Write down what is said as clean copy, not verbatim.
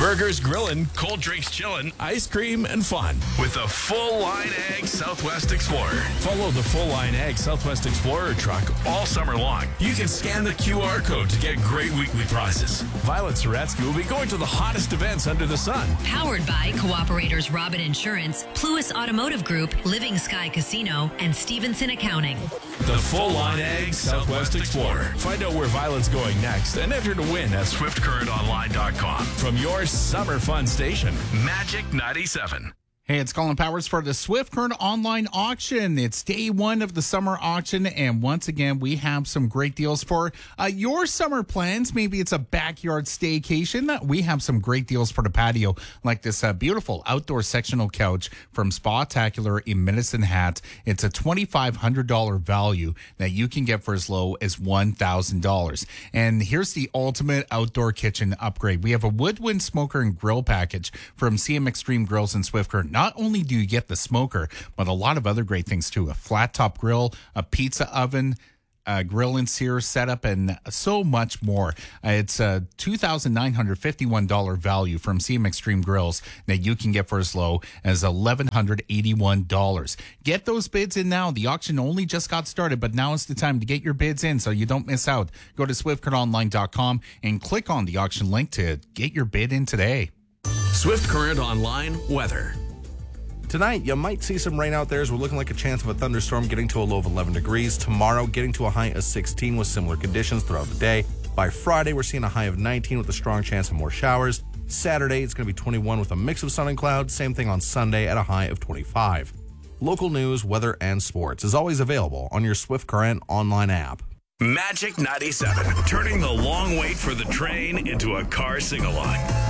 Burgers grillin', cold drinks chillin', ice cream and fun with the Full Line Ag Southwest Explorer. Follow the Full Line Ag Southwest Explorer truck all summer long. You can scan the QR code to get great weekly prizes. Violet Soretsky will be going to the hottest events under the sun. Powered by Cooperators Robin Insurance, Pluis Automotive Group, Living Sky Casino, and Stevenson Accounting. The Full Line Ag Southwest Explorer. Find out where Violet's going next and enter to win at SwiftCurrentOnline.com. From your summer fun station, Magic 97. Hey, it's Colin Powers for the Swift Current Online Auction. It's day one of the summer auction, and once again, we have some great deals for your summer plans. Maybe it's a backyard staycation. We have some great deals for the patio, like this beautiful outdoor sectional couch from Spatacular in Medicine Hat. It's a $2,500 value that you can get for as low as $1,000. And here's the ultimate outdoor kitchen upgrade. We have a woodwind smoker and grill package from CM Extreme Grills and Swift Current. Not only do you get the smoker, but a lot of other great things too. A flat top grill, a pizza oven, a grill and sear setup, and so much more. It's a $2,951 value from CM Extreme Grills that you can get for as low as $1,181. Get those bids in now. The auction only just got started, but now is the time to get your bids in so you don't miss out. Go to SwiftCurrentOnline.com and click on the auction link to get your bid in today. Swift Current Online weather. Tonight, you might see some rain out there as we're looking like a chance of a thunderstorm getting to a low of 11 degrees. Tomorrow, getting to a high of 16 with similar conditions throughout the day. By Friday, we're seeing a high of 19 with a strong chance of more showers. Saturday, it's going to be 21 with a mix of sun and clouds. Same thing on Sunday at a high of 25. Local news, weather, and sports is always available on your Swift Current online app. Magic 97, turning the long wait for the train into a car sing-along.